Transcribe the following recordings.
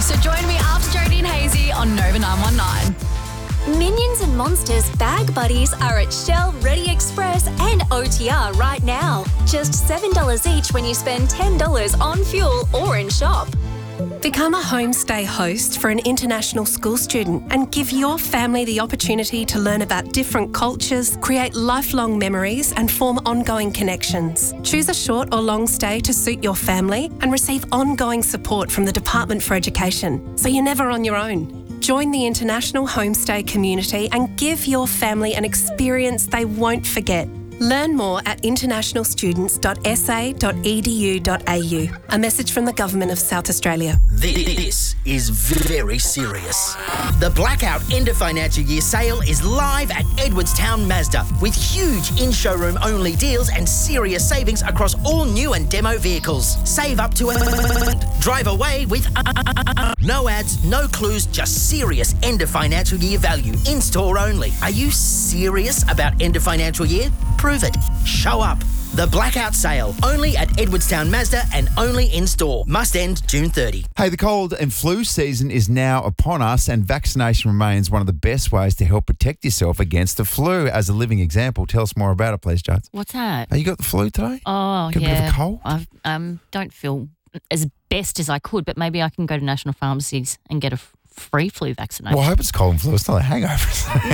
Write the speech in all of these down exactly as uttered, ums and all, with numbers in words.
So join me after Jodie and Hazy on Nova nine one nine. Minions and Monsters Bag Buddies are at Shell, Ready Express and O T R right now. Just seven dollars each when you spend ten dollars on fuel or in shop. Become a homestay host for an international school student and give your family the opportunity to learn about different cultures, create lifelong memories and form ongoing connections. Choose a short or long stay to suit your family and receive ongoing support from the Department for Education, so you're never on your own. Join the international homestay community and give your family an experience they won't forget. Learn more at international students dot s a dot e d u dot a u. A message from the Government of South Australia. This is very serious. The Blackout End of Financial Year sale is live at Edwardstown Mazda with huge in-showroom only deals and serious savings across all new and demo vehicles. Save up to a... Drive away with... No ads, no clues, just serious end of financial year value. In-store only. Are you serious about end of financial year? Prove it. Show up. The Blackout Sale, only at Edwardstown Mazda and only in-store. Must end June thirtieth. Hey, the cold and flu season is now upon us, and vaccination remains one of the best ways to help protect yourself against the flu. As a living example, tell us more about it, please, Judge. What's that? Oh, you got the flu today? Oh, got yeah. a bit of a cold? I um, don't feel as best as I could, but maybe I can go to national pharmacies and get a f- free flu vaccination. Well, I hope it's cold and flu. It's not a hangover.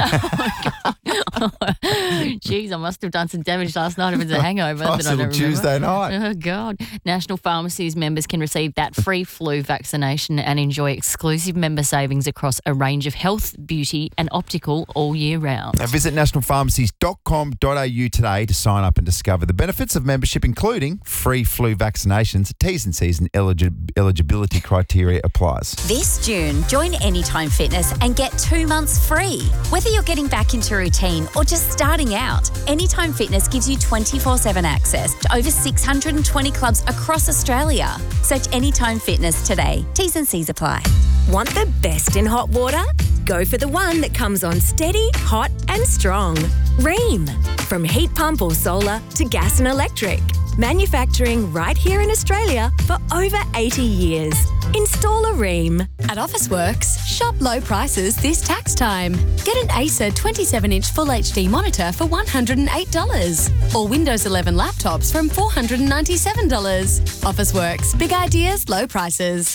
Jeez, I must have done some damage last night if it's a hangover. Nice that I don't little Tuesday remember. night. Oh, God. National Pharmacies members can receive that free flu vaccination and enjoy exclusive member savings across a range of health, beauty and optical all year round. Now visit national pharmacies dot com dot a u today to sign up and discover the benefits of membership, including free flu vaccinations. T's and C's and eligi- eligibility criteria applies. This June, join Anytime Fitness and get two months free. Whether you're getting back into routine or just starting out, Anytime Fitness gives you twenty-four seven access to over six hundred twenty clubs across Australia. Search Anytime Fitness today. T's and C's apply. Want the best in hot water? Go for the one that comes on steady, hot and strong. Rheem. From heat pump or solar to gas and electric. Manufacturing right here in Australia for over eighty years. Install a Rheem. At Officeworks, shop low prices this tax time. Get an Acer twenty-seven inch Full H D monitor for one hundred eight dollars or Windows eleven laptops from four hundred ninety-seven dollars. Officeworks, big ideas, low prices.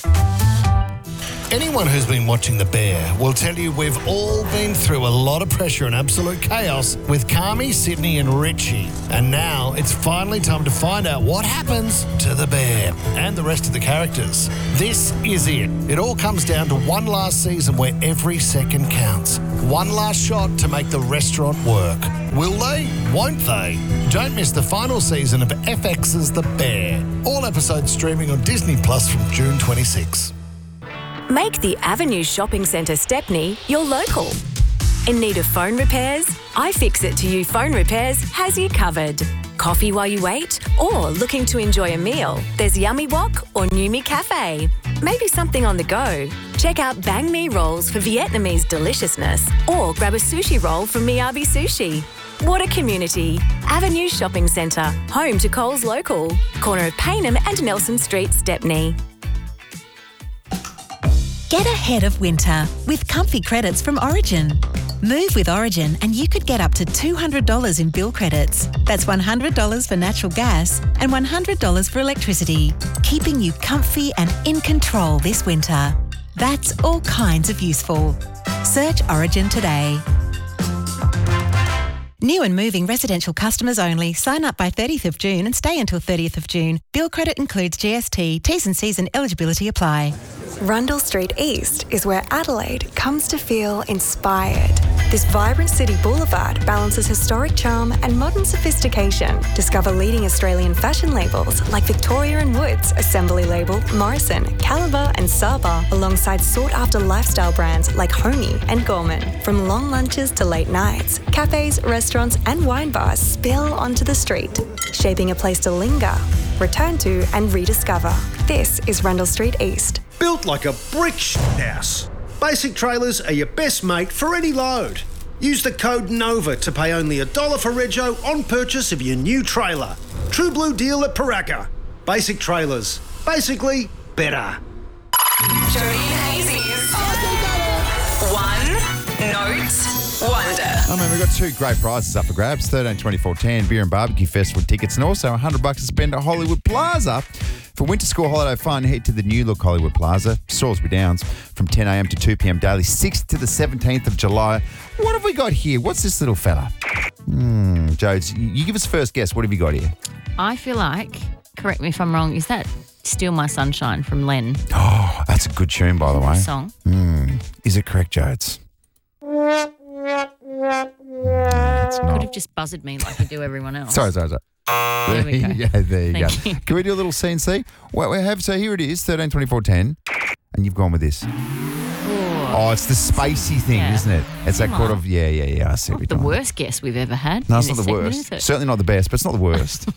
Anyone who's been watching The Bear will tell you we've all been through a lot of pressure and absolute chaos with Carmi, Sydney and Richie. And now it's finally time to find out what happens to the bear and the rest of the characters. This is it. It all comes down to one last season where every second counts. One last shot to make the restaurant work. Will they? Won't they? Don't miss the final season of F X's The Bear. All episodes streaming on Disney Plus from June twenty-sixth. Make the Avenue Shopping Centre Stepney your local. In need of phone repairs? iFixit to You Phone Repairs has you covered. Coffee while you wait? Or looking to enjoy a meal? There's Yummy Wok or Numi Cafe. Maybe something on the go? Check out Bang Mi rolls for Vietnamese deliciousness, or grab a sushi roll from Miyabi Sushi. What a community. Avenue Shopping Centre, home to Coles Local. Corner of Payneham and Nelson Street, Stepney. Get ahead of winter with comfy credits from Origin. Move with Origin and you could get up to two hundred dollars in bill credits. That's one hundred dollars for natural gas and one hundred dollars for electricity, keeping you comfy and in control this winter. That's all kinds of useful. Search Origin today. New and moving residential customers only. Sign up by thirtieth of June and stay until thirtieth of June. Bill credit includes G S T, T's and C's and eligibility apply. Rundle Street East is where Adelaide comes to feel inspired. This vibrant city boulevard balances historic charm and modern sophistication. Discover leading Australian fashion labels like Victoria and Woods, Assembly Label, Morrison, Caliber and Saba, alongside sought-after lifestyle brands like Homey and Gorman. From long lunches to late nights, cafes, restaurants and wine bars spill onto the street, shaping a place to linger, return to and rediscover. This is Rundle Street East. Built like a brick house. Basic Trailers are your best mate for any load. Use the code NOVA to pay only a dollar for rego on purchase of your new trailer. True Blue deal at Paraka. Basic Trailers. Basically, better. Jodie and I mean, we've got two great prizes up for grabs. thirteen twenty-four ten Beer and Barbecue Festival tickets and also one hundred bucks to spend at Hollywood Plaza. For winter school holiday fun, head to the new look Hollywood Plaza, Salisbury Downs, from ten a.m. to two p.m. daily, sixth to the seventeenth of July. What have we got here? What's this little fella? Hmm, Jodes, you give us first guess. What have you got here? I feel like, correct me if I'm wrong, is that Steal My Sunshine from Len? Oh, that's a good tune, by the way. Song. Hmm. Is it correct, Jodes? It's Could not. have just buzzed me like you do everyone else. Sorry, sorry, sorry. There we go. Yeah, there you Thank go. you. Can we do a little C N C? Well, we have, so here it is, thirteen twenty-four ten, and you've gone with this. Oh, it's the spacey thing, Yeah. isn't it? It's that Come sort on. of, yeah, yeah, yeah, I see what Not the you're doing. worst guess we've ever had. No, it's in not this the segment, worst. is it? Certainly not the best, but it's not the worst.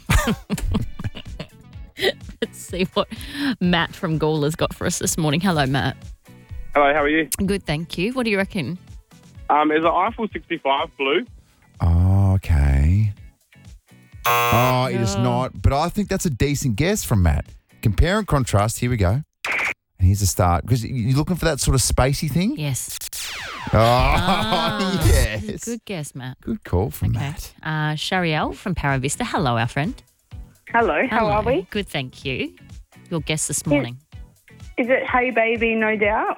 Let's see what Matt from Gawler's got for us this morning. Hello, Matt. Hello, how are you? Good, thank you. What do you reckon? Um, is the Eiffel sixty-five blue? Oh, okay. Oh, it is No. not. But I think that's a decent guess from Matt. Compare and contrast. Here we go. And here's the start. Because you're looking for that sort of spacey thing? Yes. Oh, Ah, yes. Good guess, Matt. Good call from Okay. Matt. Uh, Shariel from Paravista. Hello, our friend. Hello, how Hello. are we? Good, thank you. Your guess this morning. Is it Hey Baby, No Doubt?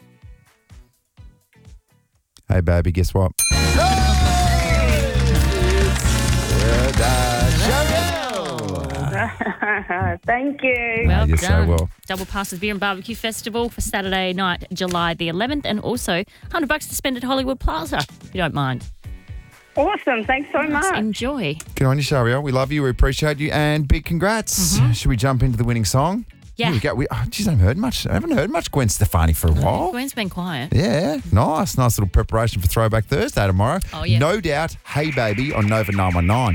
Hey, baby, guess what? Thank you. Well you so done. well. Double passes Beer and Barbecue Festival for Saturday night, July the eleventh, and also one hundred bucks to spend at Hollywood Plaza, if you don't mind. Awesome, thanks so much. Enjoy. Good on you, Shariel. We love you. We appreciate you. And big congrats. Should we jump into the winning song? Yeah. Here we go. We, oh, geez, I haven't heard much. I haven't heard much Gwen Stefani for a while. Gwen's been quiet. Yeah, nice. Nice little preparation for Throwback Thursday tomorrow. Oh, yeah. No doubt, Hey Baby on Nova nine one nine.